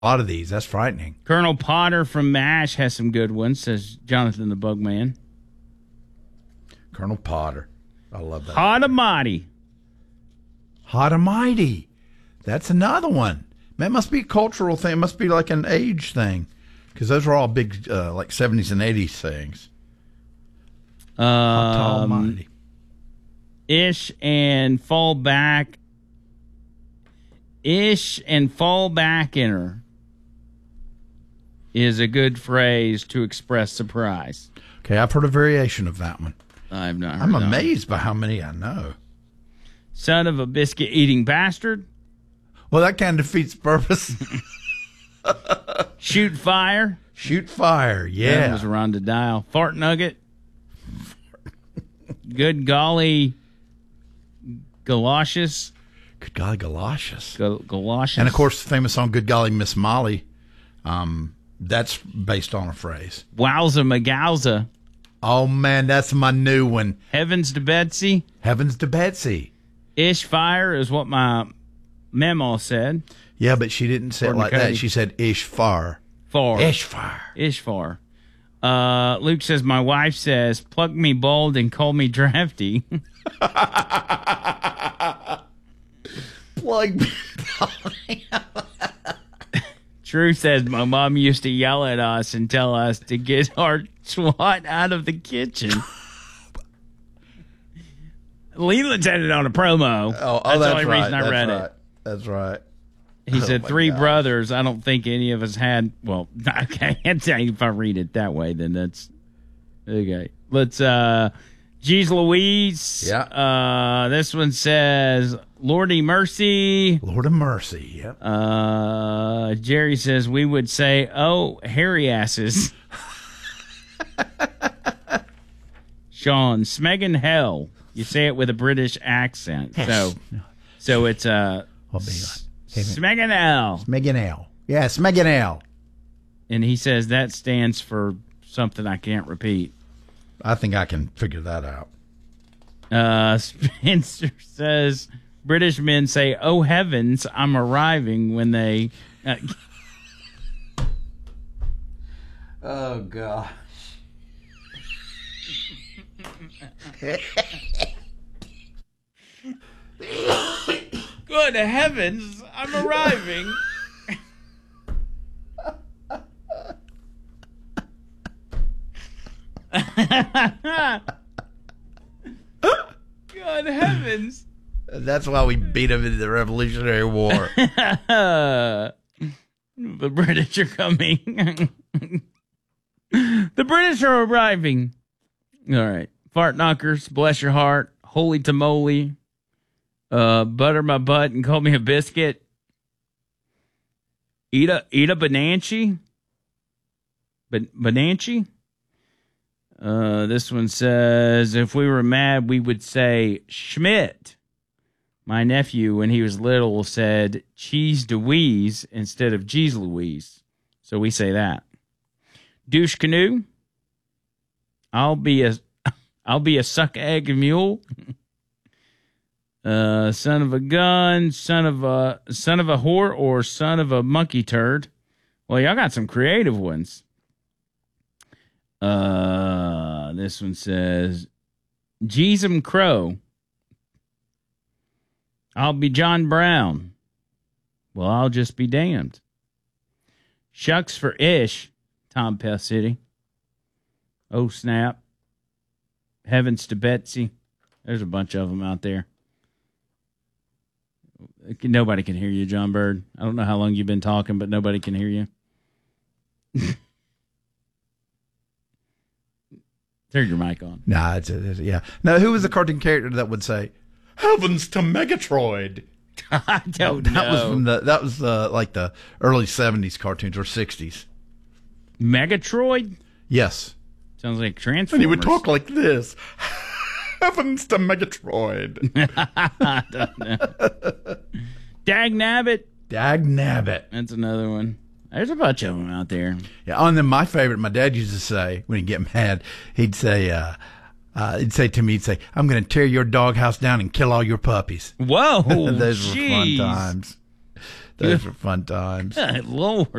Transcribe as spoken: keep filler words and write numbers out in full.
a lot of these. That's frightening. Colonel Potter from MASH has some good ones, says Jonathan the Bugman. Colonel Potter. I love that. Hot Mighty. Hot Mighty. That's another one. That must be a cultural thing. It must be like an age thing. Because those are all big, uh, like seventies and eighties things. Um, Hot Mighty. Ish and fall back. Ish and fall back in her is a good phrase to express surprise. Okay, I've heard a variation of that one. I've not heard I'm that. amazed by how many I know. Son of a biscuit-eating bastard. Well, that kind of defeats the purpose. Shoot fire. Shoot fire, yeah. That was Rhonda Dial. Fart nugget. Good golly, galoshes. Good golly, galoshes. Gal- galoshes. And, of course, the famous song, Good Golly, Miss Molly. Um, that's based on a phrase. Wowza Magowza. Oh, man, that's my new one. Heavens to Betsy. Heavens to Betsy. Ish fire is what my memo said. Yeah, but she didn't say it like that. She said ish far. Far. Ish far. Ish far. Uh, Luke says, my wife says, plug me bald and call me drafty. Plug me. Drew says, my mom used to yell at us and tell us to get our SWAT out of the kitchen. Leland said it on a promo. Oh, oh that's, that's the only right. reason I that's read right. it. That's right. He Oh, said my three gosh. brothers. I don't think any of us had. Well, I can't tell you if I read it that way. Then that's okay. Let's. uh Geez Louise. Yeah. Uh, this one says, Lordy mercy. Lord of mercy. Yep. Uh, Jerry says we would say, oh, hairy asses. Sean, Smeggin' hell. You say it with a British accent. So, so it's uh, I'll be like, hey, Smeggin' hell. Megan L. Yes, Megan L. And he says that stands for something I can't repeat. I think I can figure that out. Uh, Spencer says British men say, oh, heavens, I'm arriving when they... Uh, Oh, gosh. Good heavens, I'm arriving. God heavens. That's why we beat him in the Revolutionary War. The British are coming. The British are arriving. All right. Fart knockers, bless your heart. Holy tamale. Uh, butter my butt and call me a biscuit. Eat a eat a bananchi. Ban- bananchi. Uh, this one says, if we were mad, we would say Schmidt. My nephew, when he was little, said cheese Louise instead of Jeez Louise. So we say that. Douche canoe. I'll be a, I'll be a suck egg mule. Uh, son of a gun, son of a son of a whore, or son of a monkey turd. Well, y'all got some creative ones. Uh, this one says, Jeezum Crow. I'll be John Brown. Well, I'll just be damned. Shucks for ish, Tom Pell City. Oh, snap. Heavens to Betsy. There's a bunch of them out there. Nobody can hear you, John Bird. I don't know how long you've been talking, but nobody can hear you. Turn your mic on. Nah, it's, it's yeah. Now, who was the cartoon character that would say, "Heavens to Megatroid"? I don't that know. was from the that was uh, like the early seventies cartoons or sixties. Megatroid? Yes. Sounds like Transformers. And he would talk like this. Heavens to Megatroid. I don't know. Dag Nabbit. Dag Nabbit. That's another one. There's a bunch of them out there. Yeah, and then my favorite, my dad used to say, when he'd get mad, he'd say, uh, uh, he'd say to me, he'd say, I'm going to tear your doghouse down and kill all your puppies. Whoa. Those geez. were fun times. Those were fun times. Lord.